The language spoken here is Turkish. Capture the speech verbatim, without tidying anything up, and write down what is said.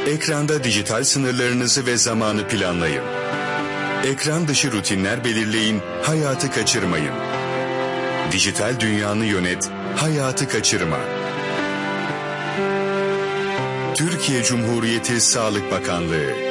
Ekranda dijital sınırlarınızı ve zamanı planlayın. Ekran dışı rutinler belirleyin, hayatı kaçırmayın. Dijital dünyanı yönet, hayatı kaçırma. Türkiye Cumhuriyeti Sağlık Bakanlığı